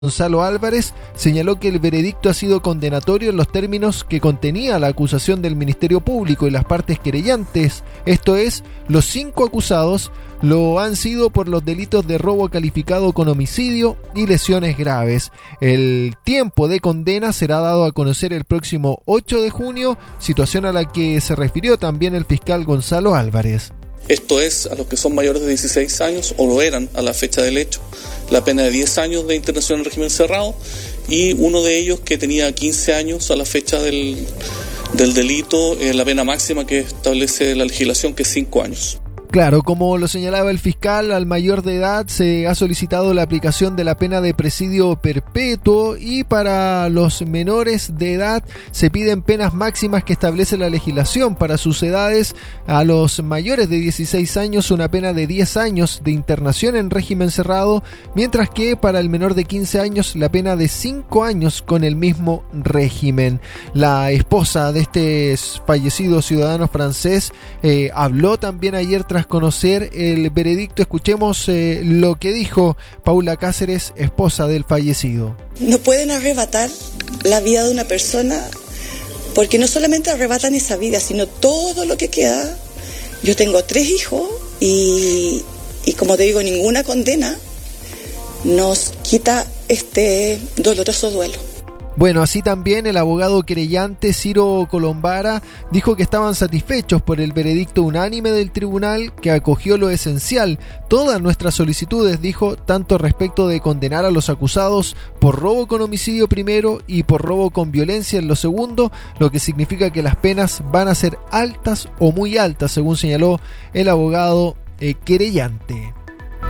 Gonzalo Álvarez señaló que el veredicto ha sido condenatorio en los términos que contenía la acusación del Ministerio Público y las partes querellantes, esto es, los 5 acusados lo han sido por los delitos de robo calificado con homicidio y lesiones graves. El tiempo de condena será dado a conocer el próximo 8 de junio, situación a la que se refirió también el fiscal Gonzalo Álvarez. Esto es, a los que son mayores de 16 años, o lo eran a la fecha del hecho, la pena de 10 años de internación en régimen cerrado, y uno de ellos que tenía 15 años a la fecha del delito, la pena máxima que establece la legislación, que es 5 años. Claro, como lo señalaba el fiscal, al mayor de edad se ha solicitado la aplicación de la pena de presidio perpetuo y para los menores de edad se piden penas máximas que establece la legislación. Para sus edades, a los mayores de 16 años una pena de 10 años de internación en régimen cerrado, mientras que para el menor de 15 años la pena de 5 años con el mismo régimen. La esposa de este fallecido ciudadano francés habló también ayer tras conocer el veredicto. Escuchemos lo que dijo Paula Cáceres, esposa del fallecido. No pueden arrebatar la vida de una persona, porque no solamente arrebatan esa vida, sino todo lo que queda. Yo tengo 3 hijos y como te digo, ninguna condena nos quita este doloroso duelo. Bueno, así también el abogado querellante Ciro Colombara dijo que estaban satisfechos por el veredicto unánime del tribunal, que acogió lo esencial, todas nuestras solicitudes, dijo, tanto respecto de condenar a los acusados por robo con homicidio primero y por robo con violencia en lo segundo, lo que significa que las penas van a ser altas o muy altas, según señaló el abogado querellante.